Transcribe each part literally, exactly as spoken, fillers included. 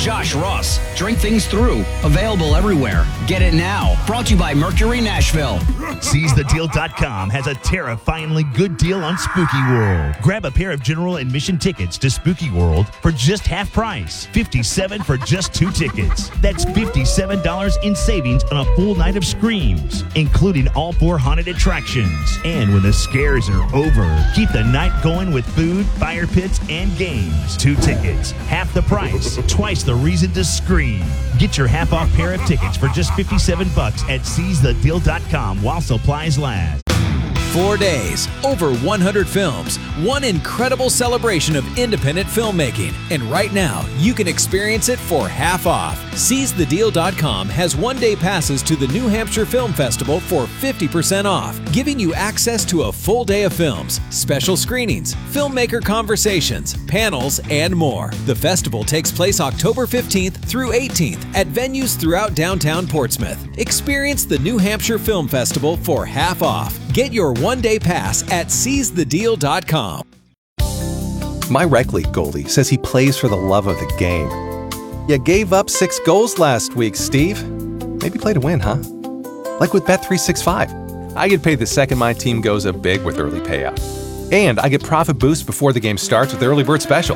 Josh Ross. Drink things through. Available everywhere. Get it now. Brought to you by Mercury Nashville. Seize the deal dot com has a terrifyingly good deal on Spooky World. Grab a pair of general admission tickets to Spooky World for just half price. fifty-seven dollars for just two tickets. That's fifty-seven dollars in savings on a full night of screams, including all four haunted attractions. And when the scares are over, keep the night going with food, fire pits, and games. Two tickets, half the price, twice the reason to scream. Get your half-off pair of tickets for just fifty-seven bucks at seize the deal dot com while supplies last. Four days, over one hundred films, one incredible celebration of independent filmmaking. And right now, you can experience it for half off. seize the deal dot com has one-day passes to the New Hampshire Film Festival for fifty percent off, giving you access to a full day of films, special screenings, filmmaker conversations, panels, and more. The festival takes place October fifteenth through eighteenth at venues throughout downtown Portsmouth. Experience the New Hampshire Film Festival for half off. Get your one-day pass at seize the deal dot com. My rec league goalie says he plays for the love of the game. You gave up six goals last week, Steve. Maybe play to win, huh? Like with Bet three sixty-five. I get paid the second my team goes up big with early payout. And I get profit boost before the game starts with the early bird special.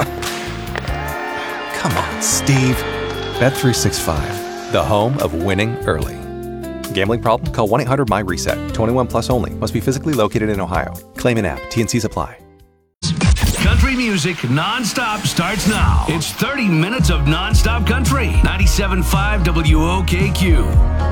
Come on, Steve. Bet three sixty-five, the home of winning early. Gambling problem? Call one eight hundred M Y reset. twenty-one plus only. Must be physically located in Ohio. Claim in app. T and Cs apply. Country music nonstop starts now. It's thirty minutes of nonstop country. ninety-seven point five W O K Q.